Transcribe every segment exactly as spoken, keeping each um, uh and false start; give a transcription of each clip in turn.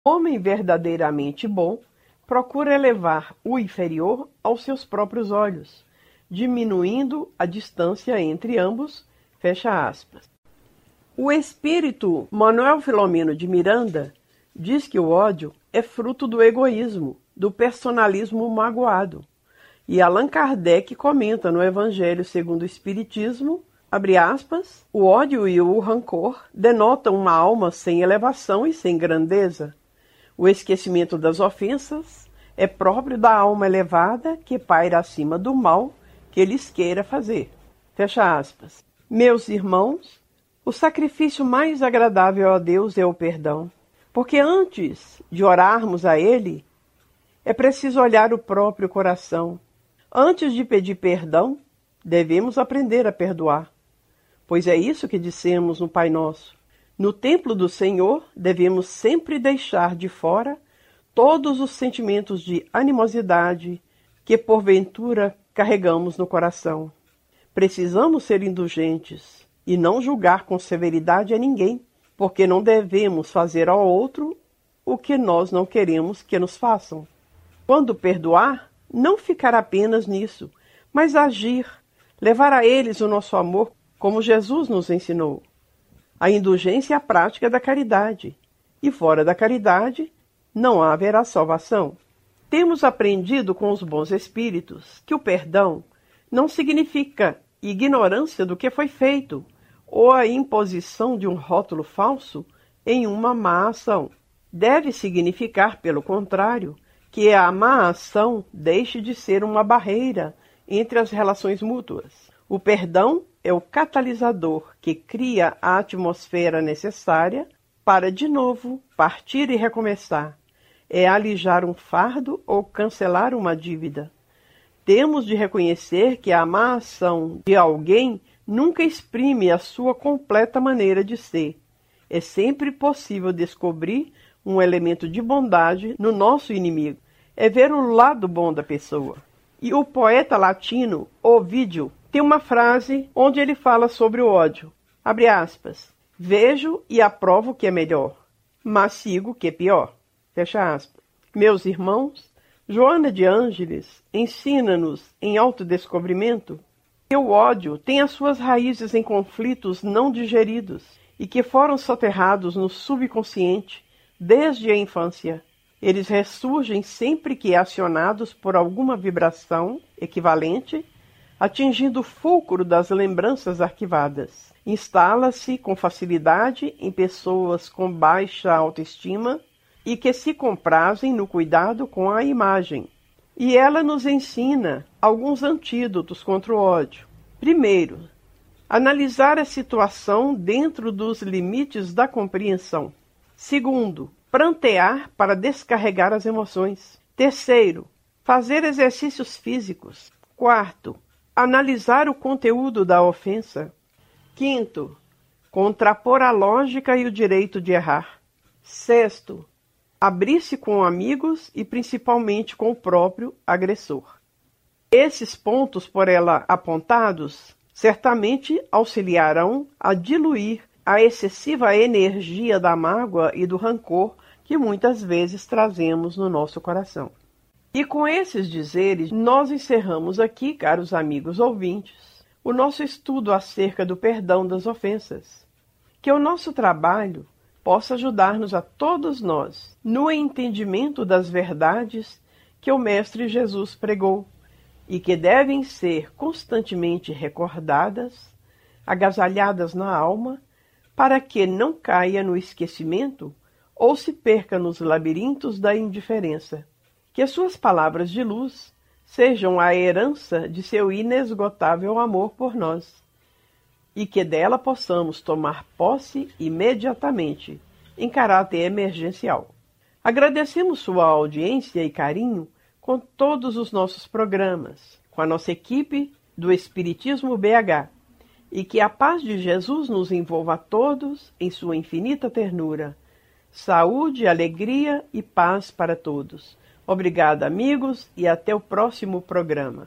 O homem verdadeiramente bom procura elevar o inferior aos seus próprios olhos, diminuindo a distância entre ambos, fecha aspas. O espírito Manuel Filomeno de Miranda diz que o ódio é fruto do egoísmo, do personalismo magoado. E Allan Kardec comenta no Evangelho segundo o Espiritismo, abre aspas, o ódio e o rancor denotam uma alma sem elevação e sem grandeza. O esquecimento das ofensas é próprio da alma elevada que paira acima do mal que lhes queira fazer. Fecha aspas. Meus irmãos, o sacrifício mais agradável a Deus é o perdão, porque antes de orarmos a Ele, é preciso olhar o próprio coração. Antes de pedir perdão, devemos aprender a perdoar, pois é isso que dissemos no Pai Nosso. No templo do Senhor, devemos sempre deixar de fora todos os sentimentos de animosidade que, porventura, carregamos no coração. Precisamos ser indulgentes e não julgar com severidade a ninguém, porque não devemos fazer ao outro o que nós não queremos que nos façam. Quando perdoar, não ficar apenas nisso, mas agir, levar a eles o nosso amor, como Jesus nos ensinou. A indulgência é a prática da caridade, e fora da caridade não haverá salvação. Temos aprendido com os bons espíritos que o perdão não significa ignorância do que foi feito, ou a imposição de um rótulo falso em uma má ação. Deve significar, pelo contrário, que a má ação deixe de ser uma barreira entre as relações mútuas. O perdão é o catalisador que cria a atmosfera necessária para, de novo, partir e recomeçar. É alijar um fardo ou cancelar uma dívida. Temos de reconhecer que a má ação de alguém nunca exprime a sua completa maneira de ser. É sempre possível descobrir um elemento de bondade no nosso inimigo. É ver o lado bom da pessoa. E o poeta latino Ovídio tem uma frase onde ele fala sobre o ódio. Abre aspas. Vejo e aprovo o que é melhor, mas sigo o que é pior. Fecha aspas. Meus irmãos, Joana de Ângeles ensina-nos em autodescobrimento que o ódio tem as suas raízes em conflitos não digeridos e que foram soterrados no subconsciente desde a infância. Eles ressurgem sempre que acionados por alguma vibração equivalente, atingindo o fulcro das lembranças arquivadas. Instala-se com facilidade em pessoas com baixa autoestima e que se comprazem no cuidado com a imagem. E ela nos ensina alguns antídotos contra o ódio. Primeiro, analisar a situação dentro dos limites da compreensão. Segundo, prantear para descarregar as emoções. Terceiro, fazer exercícios físicos. Quarto, analisar o conteúdo da ofensa. Quinto, contrapor a lógica e o direito de errar. Sexto, abrir-se com amigos e principalmente com o próprio agressor. Esses pontos por ela apontados certamente auxiliarão a diluir a excessiva energia da mágoa e do rancor que muitas vezes trazemos no nosso coração. E com esses dizeres, nós encerramos aqui, caros amigos ouvintes, o nosso estudo acerca do perdão das ofensas. Que o nosso trabalho possa ajudar-nos a todos nós no entendimento das verdades que o Mestre Jesus pregou e que devem ser constantemente recordadas, agasalhadas na alma, para que não caia no esquecimento ou se perca nos labirintos da indiferença. Que as suas palavras de luz sejam a herança de seu inesgotável amor por nós, e que dela possamos tomar posse imediatamente, em caráter emergencial. Agradecemos sua audiência e carinho com todos os nossos programas, com a nossa equipe do Espiritismo B H, e que a paz de Jesus nos envolva a todos em sua infinita ternura. Saúde, alegria e paz para todos. Obrigada, amigos, e até o próximo programa.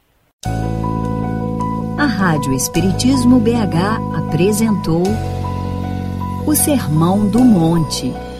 A Rádio Espiritismo B H apresentou o Sermão do Monte.